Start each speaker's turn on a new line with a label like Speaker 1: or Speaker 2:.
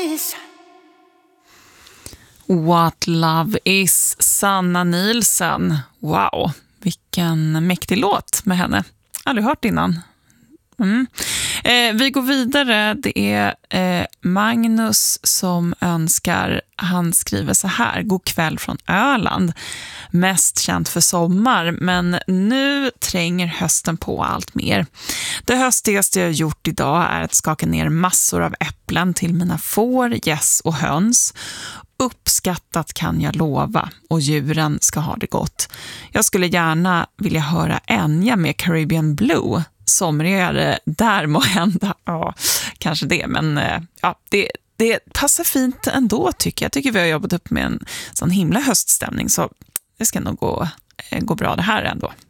Speaker 1: is.
Speaker 2: What Love Is, Sanna Nielsen. Wow, vilken mäktig låt med henne. Aldrig hört innan. Vi går vidare. Det är Magnus som önskar, han skriver så här: god kväll från Öland, mest känt för sommar, men nu tränger hösten på allt mer. Det höstigaste jag gjort idag är att skaka ner massor av äpplen till mina får, gäss och höns. Uppskattat kan jag lova, och djuren ska ha det gott. Jag skulle gärna vilja höra Enya med Caribbean Blue. Somrigare där må hända. Ja, kanske det, men ja, det passar fint ändå tycker jag. Jag tycker vi har jobbat upp med en sån himla höststämning, så det ska nog gå bra det här ändå.